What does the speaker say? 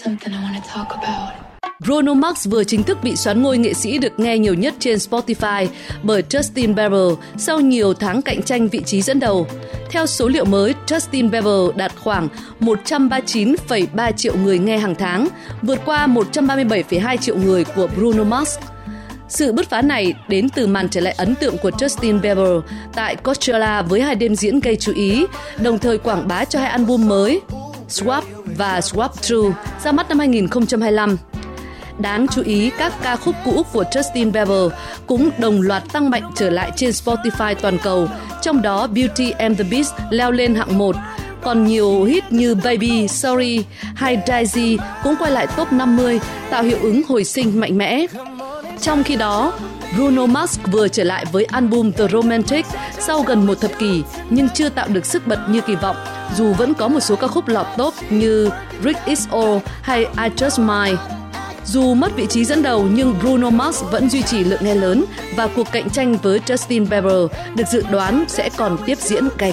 Bruno Mars vừa chính thức bị soán ngôi nghệ sĩ được nghe nhiều nhất trên Spotify bởi Justin Bieber sau nhiều tháng cạnh tranh vị trí dẫn đầu. Theo số liệu mới, Justin Bieber đạt khoảng 139,3 triệu người nghe hàng tháng, vượt qua 137,2 triệu người của Bruno Mars. Sự bứt phá này đến từ màn trở lại ấn tượng của Justin Bieber tại Coachella với 2 đêm diễn gây chú ý, đồng thời quảng bá cho 2 album mới, Swap và Swap True, ra mắt năm 2025. Đáng chú ý, các ca khúc cũ của Justin Bieber cũng đồng loạt tăng mạnh trở lại trên Spotify toàn cầu, trong đó Beauty and the Beast leo lên hạng 1, còn nhiều hit như Baby, Sorry hay Daisy cũng quay lại top 50, tạo hiệu ứng hồi sinh mạnh mẽ. Trong khi đó, Bruno Mars vừa trở lại với album The Romantic sau gần một thập kỷ nhưng chưa tạo được sức bật như kỳ vọng, dù vẫn có một số ca khúc lọt top như Rick Is All hay I Just Mine. Dù mất vị trí dẫn đầu nhưng Bruno Mars vẫn duy trì lượng nghe lớn và cuộc cạnh tranh với Justin Bieber được dự đoán sẽ còn tiếp diễn gay